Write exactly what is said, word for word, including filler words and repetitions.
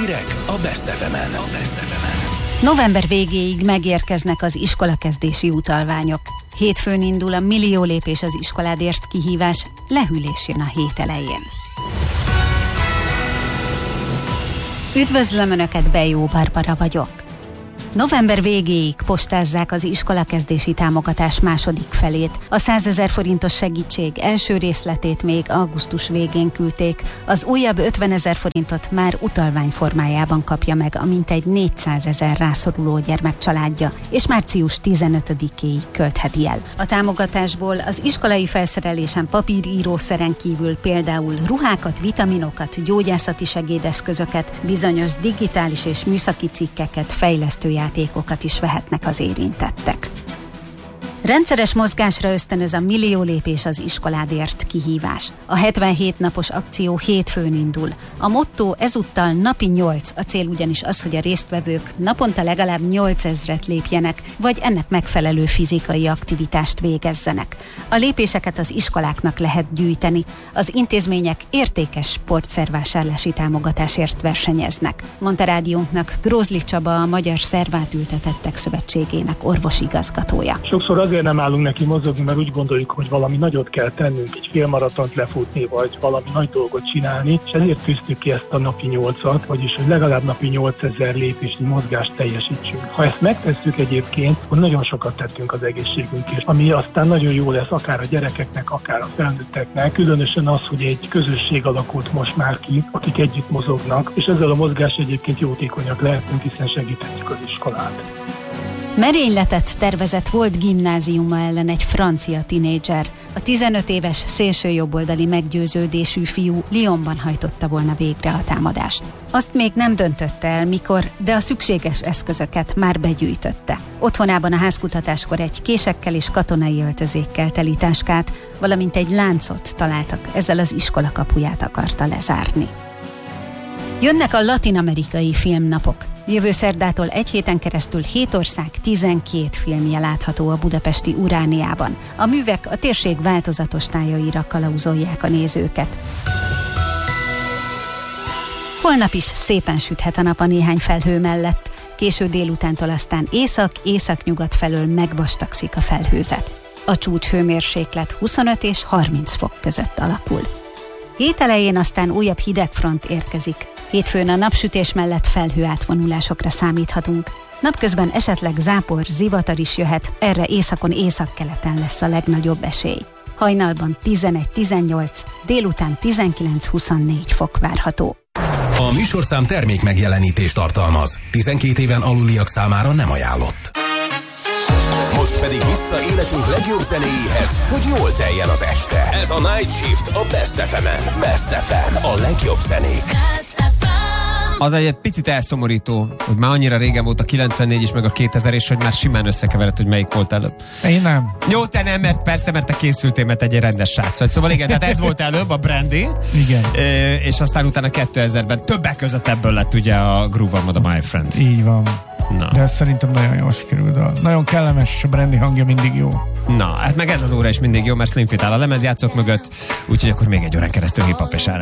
Hírek a Best ef emen. A Best ef emen. November végéig megérkeznek az iskolakezdési utalványok. Hétfőn indul a Millió lépés az iskoládért kihívás, lehűlés jön a hét elején. Üdvözlöm Önöket, Bejó Barbara vagyok. November végéig postázzák az iskolakezdési támogatás második felét. A százezer forintos segítség első részletét még augusztus végén küldték. Az újabb ötvenezer forintot már utalvány formájában kapja meg a mintegy négyszázezer rászoruló gyermek családja, és március tizenötödikéig költheti el. A támogatásból az iskolai felszerelésen papírírószeren kívül például ruhákat, vitaminokat, gyógyászati segédeszközöket, bizonyos digitális és műszaki cikkeket, fejlesztő játékokat is vehetnek az érintettek. Rendszeres mozgásra ösztönöz a Millió lépés az iskoládért kihívás. A hetvenhét napos akció hétfőn indul. A motto ezúttal napi nyolc, a cél ugyanis az, hogy a résztvevők naponta legalább nyolcezret lépjenek, vagy ennek megfelelő fizikai aktivitást végezzenek. A lépéseket az iskoláknak lehet gyűjteni. Az intézmények értékes sportszervásárlási támogatásért versenyeznek, mondta rádiónknak Grózli Csaba, a Magyar Szervátültetettek Szövetségének orvosigazgatója. Sokszor azért nem állunk neki mozogni, mert úgy gondoljuk, hogy valami nagyot kell tennünk, egy félmaratont lefutni, vagy valami nagy dolgot csinálni, és ezért tűztük ki ezt a napi nyolcat, vagyis hogy legalább napi nyolcezer lépésnyi mozgást teljesítsünk. Ha ezt megtesszük egyébként, akkor nagyon sokat tettünk az egészségünkért, ami aztán nagyon jó lesz akár a gyerekeknek, akár a felnőtteknek, különösen az, hogy egy közösség alakult most már ki, akik együtt mozognak, és ezzel a mozgás egyébként jótékonyak lehetünk, hiszen segíthetjük az iskolát. Merényletet tervezett volt gimnáziuma ellen egy francia tinédzser. A tizenöt éves szélsőjobboldali meggyőződésű fiú Lyonban hajtotta volna végre a támadást. Azt még nem döntötte el, mikor, de a szükséges eszközöket már begyűjtötte. Otthonában a házkutatáskor egy késekkel és katonai öltözékkel teli táskát, valamint egy láncot találtak, ezzel az iskola kapuját akarta lezárni. Jönnek a latin-amerikai filmnapok. Jövő szerdától egy héten keresztül hét ország tizenkét filmje látható a budapesti Urániában. A művek a térség változatos tájaira kalauzolják a nézőket. Holnap is szépen süthet a nap a néhány felhő mellett. Késő délutántól aztán észak-északnyugat felől megvastagszik a felhőzet. A csúcs hőmérséklet huszonöt és harminc fok között alakul. Hét elején aztán újabb hidegfront érkezik. Hétfőn a napsütés mellett felhőátvonulásokra számíthatunk. Napközben esetleg zápor, zivatar is jöhet, erre északon északkeleten lesz a legnagyobb esély. Hajnalban tizenegy-tizennyolc, délután tizenkilenc-huszonnégy fok várható. A műsorszám termék megjelenítést tartalmaz. tizenkét éven aluliak számára nem ajánlott. Most pedig vissza életünk legjobb zenéjéhez, hogy jól teljen az este. Ez a Night Shift a Best ef emen. Best ef em, a legjobb zenék. Az egy picit elszomorító, hogy már annyira régen volt a kilencvennégy is, meg a kétezer, és hogy már simán összekevered, hogy melyik volt előbb. Én nem. Jó, te nem, mert persze, mert te készültél, mert egy rendes srác vagy. Szóval igen, tehát ez volt előbb, a Brandy. Igen. E, és aztán utána kétezerben többek között ebből lett ugye a Groove of My Friend. Így van. Na. De ez szerintem nagyon jól sikerült. Nagyon kellemes, és a Brandy hangja mindig jó. Na, hát meg ez az óra is mindig jó, mert Slim Fit áll a lemezjátszók mögött, úgyhogy akkor még egy órán keresztül hip-hop és